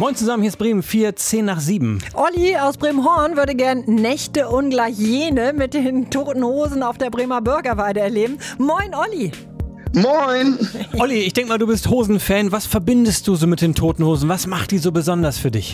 Moin zusammen, hier ist Bremen 4, 10 nach 7. Olli aus Bremen-Horn würde gern Nächte ungleich jene mit den Toten Hosen auf der Bremer Bürgerweide erleben. Moin, Olli. Moin! Olli, ich denke mal, du bist Hosen-Fan. Was verbindest du so mit den Toten Hosen? Was macht die so besonders für dich?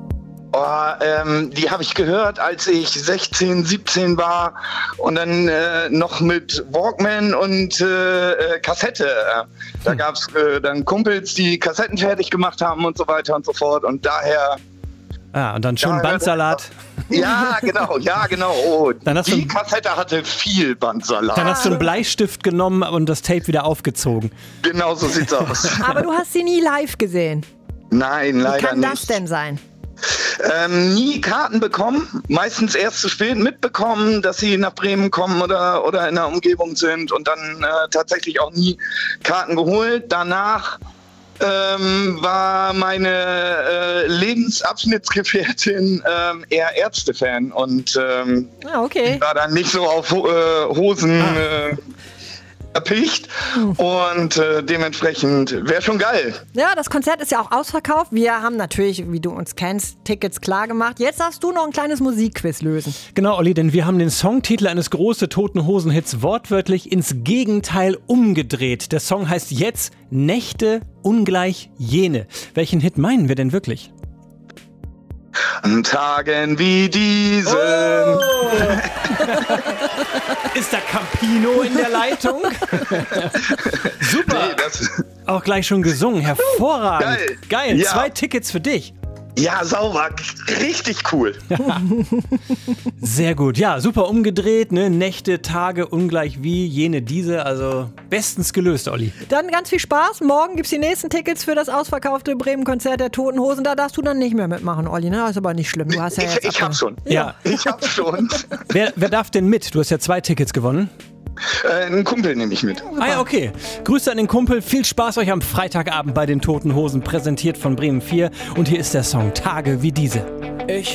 Die habe ich gehört, als ich 16, 17 war und dann noch mit Walkman und Kassette. Da gab es dann Kumpels, die Kassetten fertig gemacht haben und so weiter und so fort. Und daher... Und dann schon Bandsalat. Ja, genau. Oh, dann hast die Kassette hatte viel Bandsalat. Dann hast du einen Bleistift genommen und das Tape wieder aufgezogen. Genau so sieht's aus. Aber du hast sie nie live gesehen. Nein, leider nicht. Wie kann das denn sein? Nie Karten bekommen, meistens erst zu spät mitbekommen, dass sie nach Bremen kommen oder in der Umgebung sind und dann tatsächlich auch nie Karten geholt. Danach war meine Lebensabschnittsgefährtin eher Ärzte-Fan und okay. war dann nicht so auf Hosen erpicht und dementsprechend wäre schon geil. Ja, das Konzert ist ja auch ausverkauft. Wir haben natürlich, wie du uns kennst, Tickets klar gemacht. Jetzt darfst du noch ein kleines Musikquiz lösen. Genau, Olli, denn wir haben den Songtitel eines großen Toten Hosen-Hits wortwörtlich ins Gegenteil umgedreht. Der Song heißt jetzt Nächte ungleich jene. Welchen Hit meinen wir denn wirklich? An Tagen wie diesen. Oh. Ist da Campino in der Leitung? Super. Nee, auch gleich schon gesungen. Hervorragend. Geil. Ja. 2 Tickets für dich. Ja, sauber. Richtig cool. Sehr gut. Ja, super umgedreht. Ne? Nächte, Tage ungleich wie jene, diese. Also bestens gelöst, Olli. Dann ganz viel Spaß. Morgen gibt es die nächsten Tickets für das ausverkaufte Bremen-Konzert der Toten Hosen. Da darfst du dann nicht mehr mitmachen, Olli. Ne? Ist aber nicht schlimm. Du hast ja jetzt ich hab schon. Ja. Ich hab schon. Wer darf denn mit? Du hast ja 2 Tickets gewonnen. Einen Kumpel nehme ich mit. Ja, okay. Grüße an den Kumpel. Viel Spaß euch am Freitagabend bei den Toten Hosen, präsentiert von Bremen 4. Und hier ist der Song Tage wie diese.